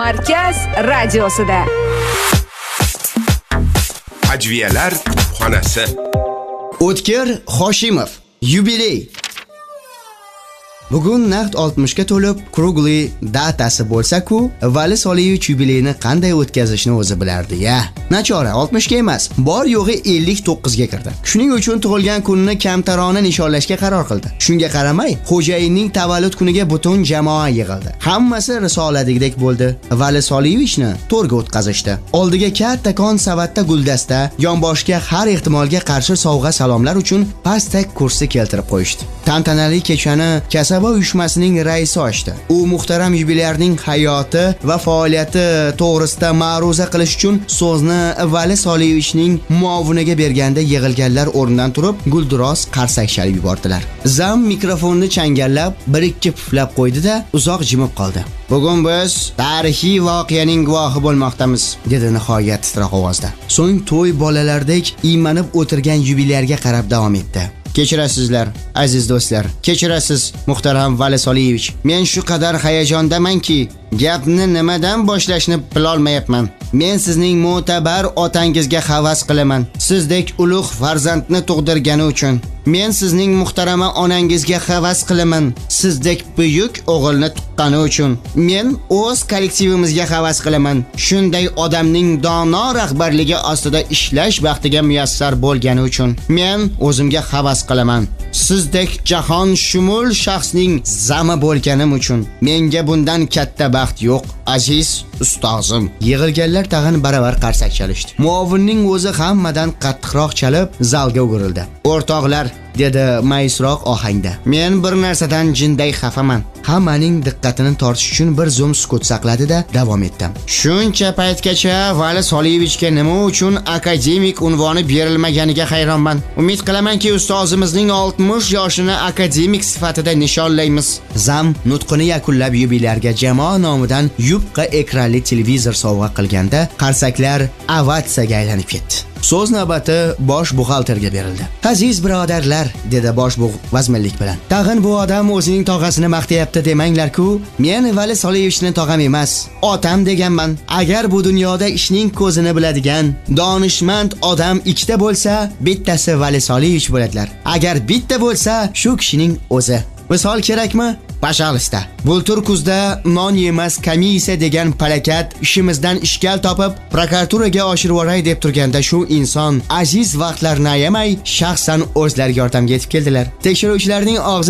Markaz radiosida. Ajviyalar xonasi. O'tkir Hoshimov yubiley. Bugun naqd 60 ga to'lib, krugli datasi bo'lsa-ku, Vali Soliyevich yubileyni qanday o'tkazishni o'zi bilardi-ya. Nachora 60 ga emas, bor yo'g'i 59 ga kirdi. Shuning uchun tug'ilgan kunini kamtarona nishonlashga qaror qildi. Shunga qaramay, xo'jayinning tavallud kuniga butun jamoa yig'ildi. Hammasi risoladagidek bo'ldi. Vali Soliyevichni to'rga o'tkazishdi. Oldiga kattakon savatda guldasta, yonboshga har ehtimolga qarshi sovg'a salomlar uchun pastak kursi keltirib qo'yishdi. Tantanali kechani kasaba uyushmasining raisi ochdi. U muhtaram yubileyning hayoti va faoliyati to'g'risida ma'ruza qilish uchun so'zni Vali Soliyevichning muoviniga berganda yig'ilganlar o'rnidan turib, gulduros qarsak chalib yubordilar. Zam mikrofonni changallab, bir-ikki puflab qo'ydi-da, uzoq jimib qoldi. Bugun biz tarixiy voqeaning guvohi bo'lmoqdamiz, dedi nihoyat titroq ovozda. So'ng to'y bolalardek iymanib o'tirgan yubileyga qarab davom etdi. Kechirasizlar, aziz do'stlar. Kechirasiz, muhtaram Vali Soliyevich. Men shu qadar hayajondamanki, gapni nimadan boshlashni bilolmayapman. Men sizning mo'tabar otangizga havas qilaman. Sizdek ulug' farzandni tug'dirgani uchun. Men sizning muhtarama onangizga havas qilaman. Sizdek buyuk o'g'ilni tuqqani uchun. Men o'z kollektivimizga havas qilaman. Shunday odamning dono rahbarligi ostida ishlash baxtiga muyassar bo'lgani uchun. Men o'zimga havas qilaman. Sizdek jahon shumul shaxsning zami bo'lganim uchun. Menga bundan katta baxt yo'q, aziz ustozim. Yig'ilganlar tag'in baravar qarsak chalishdi. Muovinning o'zi hammadan qattiqroq chalib, zalga o'girildi. O'rtoqlar, dedi mayusroq ohangda. Men bir narsadan jinday xafaman. Hammaning diqqatini tortish uchun bir zum sukut saqladi-da davom etdi. Shuncha paytgacha Vali Soliyevichga nima uchun akademik unvoni berilmaganiga hayronman. Umid qilamanki, ustozimizning 60 yoshini akademik sifatida nishonlaymiz. Zam nutqini yakunlab yubileyga jamoa nomidan yupqa ekranli televizor sovg'a qilganda qarsaklar ovatsiyaga aylanib ketdi. So'z navbati bosh buxgalterga berildi. Aziz birodarlar, dedi bosh bug' vazminlik bilan. Tag'in bu odam o'zining tog'asini maqtayapti demanglar-ku. Men Vali Soliyevichni tog'am emas, otam deganman. Agar bu dunyoda ishning ko'zini biladigan, donishmand odam ikkita bo'lsa, bittasi Vali Soliyevich bo'ladilar. Agar bitta bo'lsa, shu kishining o'zi. Misol kerakmi? Pashaalista. Bultur kuzda non yemas komissiya degan palakat ishimizdan ishkal topib, prokuraturaga oshirib oray deb turganda shu inson aziz vaqtlarni ayamay shaxsan o'zlariga yordamga yetib keldilar. Tekshiruvchilarning og'zini